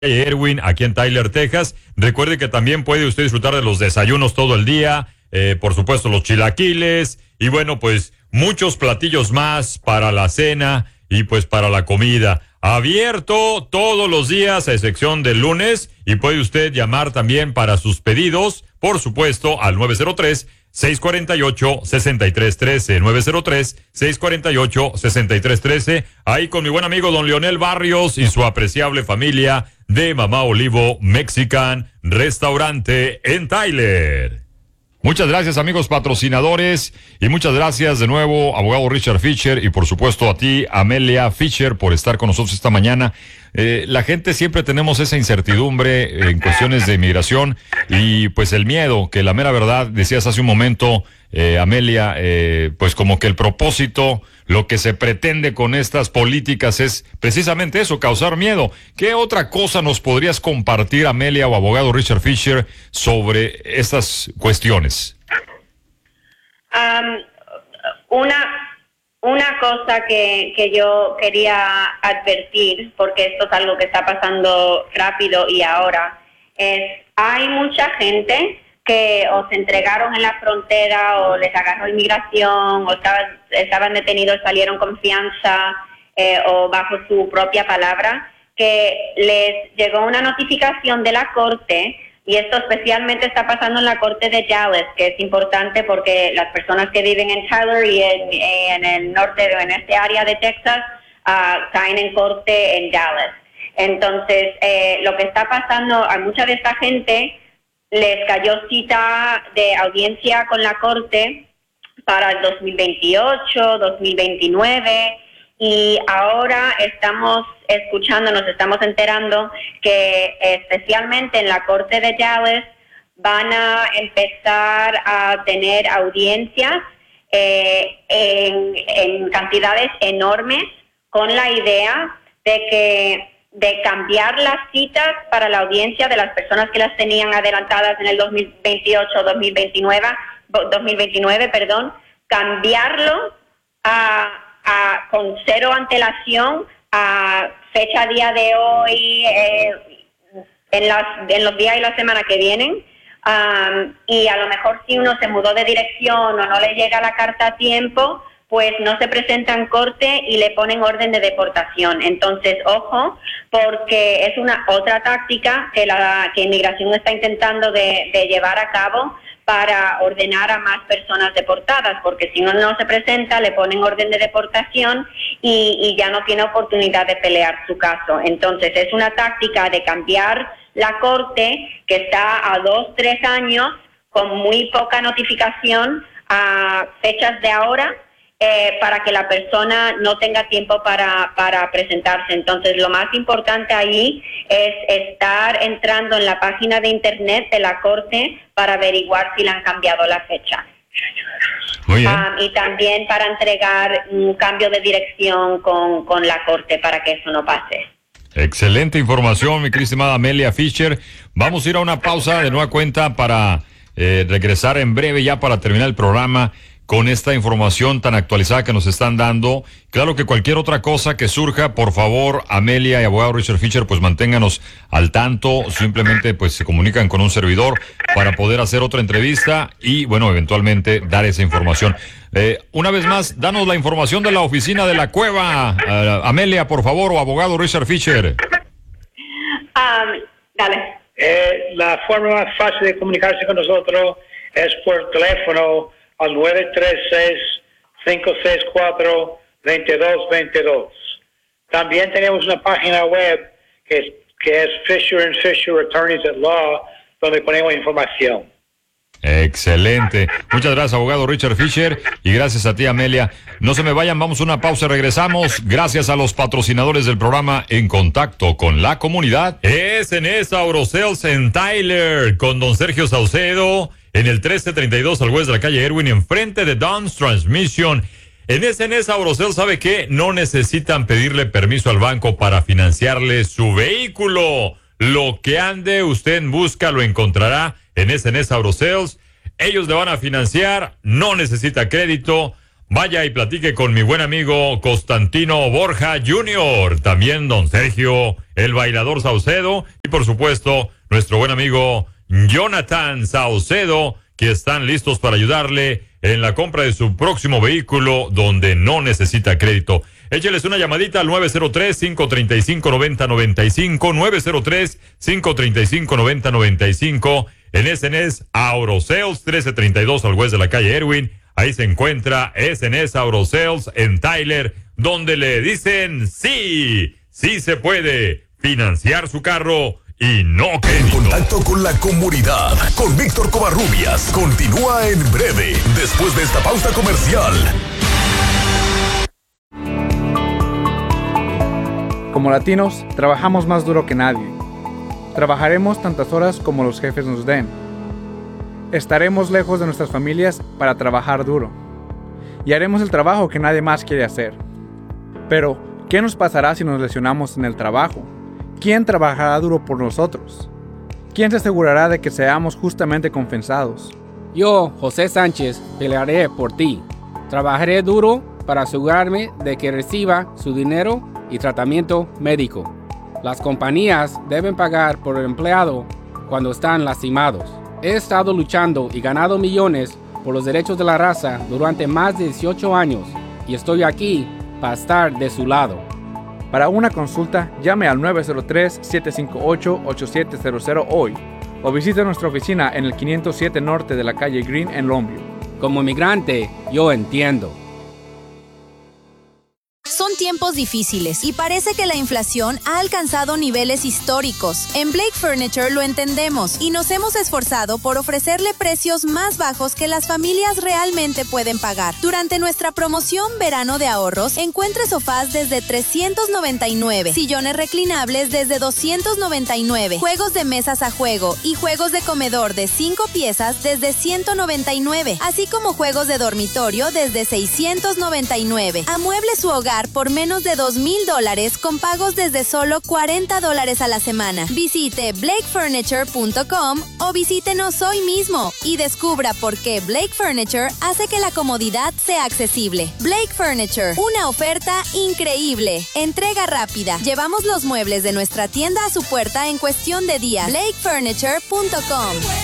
Erwin, aquí en Tyler, Texas. Recuerde que también puede usted disfrutar de los desayunos todo el día, por supuesto los chilaquiles y bueno, pues muchos platillos más para la cena y pues para la comida. Abierto todos los días a excepción del lunes y puede usted llamar también para sus pedidos, por supuesto, al 903-648-6313, 903-648-6313, ahí con mi buen amigo don Leonel Barrios y su apreciable familia de Mamá Olivo Mexican Restaurante en Tyler. Muchas gracias, amigos patrocinadores, y muchas gracias de nuevo, abogado Richard Fisher, y por supuesto a ti, Amelia Fisher, por estar con nosotros esta mañana. La gente siempre tenemos esa incertidumbre en cuestiones de inmigración y pues el miedo, que la mera verdad, decías hace un momento, Amelia, pues como que el propósito, lo que se pretende con estas políticas es precisamente eso, causar miedo. ¿Qué otra cosa nos podrías compartir, Amelia o abogado Richard Fisher, sobre estas cuestiones? Una cosa que yo quería advertir, porque esto es algo que está pasando rápido y ahora, es hay mucha gente que o se entregaron en la frontera o les agarró inmigración o estaban detenidos, salieron con fianza o bajo su propia palabra, que les llegó una notificación de la corte. Y esto especialmente está pasando en la corte de Dallas, que es importante porque las personas que viven en Tyler y en el norte, en este área de Texas, caen en corte en Dallas. Entonces, lo que está pasando, a mucha de esta gente les cayó cita de audiencia con la corte para el 2028, 2029, y ahora estamos nos estamos enterando que especialmente en la corte de Dallas van a empezar a tener audiencias en cantidades enormes con la idea de cambiar las citas para la audiencia de las personas que las tenían adelantadas en el 2029, cambiarlo con cero antelación a fecha día de hoy, en los días y la semana que vienen, y a lo mejor si uno se mudó de dirección o no le llega la carta a tiempo, pues no se presenta en corte y le ponen orden de deportación. Entonces, ojo, porque es una otra táctica que Inmigración está intentando de llevar a cabo para ordenar a más personas deportadas, porque si uno no se presenta, le ponen orden de deportación y ya no tiene oportunidad de pelear su caso. Entonces, es una táctica de cambiar la corte, que está a 2-3 años, con muy poca notificación a fechas de ahora, para que la persona no tenga tiempo para presentarse. Entonces, lo más importante ahí es estar entrando en la página de internet de la corte para averiguar si le han cambiado la fecha. Muy bien. Y también para entregar un cambio de dirección con la corte para que eso no pase. Excelente información, mi querida estimada Amelia Fisher. Vamos a ir a una pausa de nueva cuenta para regresar en breve ya para terminar el programa con esta información tan actualizada que nos están dando. Claro que cualquier otra cosa que surja, por favor, Amelia y abogado Richard Fisher, pues manténganos al tanto. Simplemente pues se comunican con un servidor para poder hacer otra entrevista y, bueno, eventualmente dar esa información. Una vez más, danos la información de la oficina de la cueva, Amelia, por favor, o abogado Richard Fisher. Dale. La forma más fácil de comunicarse con nosotros es por teléfono al 936-564-2222. También tenemos una página web que es Fisher & Fisher Attorneys at Law, donde ponemos información. Excelente. Muchas gracias, abogado Richard Fisher, y gracias a ti, Amelia. No se me vayan, vamos a una pausa, regresamos. Gracias a los patrocinadores del programa En Contacto con la Comunidad. SNS AuroSales en Tyler, con don Sergio Saucedo, en el 1332 al west de la calle Erwin, enfrente de Don's Transmission. En SNS AuroSales, ¿sabe qué? No necesitan pedirle permiso al banco para financiarle su vehículo. Lo que ande usted en busca lo encontrará en SNS AuroSales. Ellos le van a financiar, no necesita crédito. vaya y platique con mi buen amigo Constantino Borja Jr., también don Sergio, el bailador Saucedo, y por supuesto, nuestro buen amigo Jonathan Saucedo, que están listos para ayudarle en la compra de su próximo vehículo donde no necesita crédito. Écheles una llamadita al 903-535-9095, 903-535-9095, en SNS AuroSales, 1332 al West de la calle Erwin. Ahí se encuentra SNS AuroSales en Tyler, donde le dicen sí se puede financiar su carro y no crédito. En contacto con la comunidad, con Víctor Covarrubias, continúa en breve, después de esta pausa comercial. Como latinos, trabajamos más duro que nadie. Trabajaremos tantas horas como los jefes nos den. Estaremos lejos de nuestras familias para trabajar duro. Y haremos el trabajo que nadie más quiere hacer. Pero, ¿qué nos pasará si nos lesionamos en el trabajo? ¿Quién trabajará duro por nosotros? ¿Quién se asegurará de que seamos justamente compensados? Yo, José Sánchez, pelearé por ti. Trabajaré duro para asegurarme de que reciba su dinero y tratamiento médico. Las compañías deben pagar por el empleado cuando están lastimados. He estado luchando y ganado millones por los derechos de la raza durante más de 18 años y estoy aquí para estar de su lado. Para una consulta, llame al 903-758-8700 hoy o visite nuestra oficina en el 507 Norte de la calle Green en Longview. Como inmigrante, yo entiendo. Son tiempos difíciles y parece que la inflación ha alcanzado niveles históricos. En Blake Furniture lo entendemos y nos hemos esforzado por ofrecerle precios más bajos que las familias realmente pueden pagar. Durante nuestra promoción Verano de Ahorros, encuentre sofás desde $399, sillones reclinables desde $299, juegos de mesas a juego y juegos de comedor de 5 piezas desde $199, así como juegos de dormitorio desde $699. Amueble su hogar por menos de $2,000 con pagos desde solo $40 a la semana. Visite blakefurniture.com o visítenos hoy mismo y descubra por qué Blake Furniture hace que la comodidad sea accesible. Blake Furniture, una oferta increíble. Entrega rápida. Llevamos los muebles de nuestra tienda a su puerta en cuestión de días. blakefurniture.com.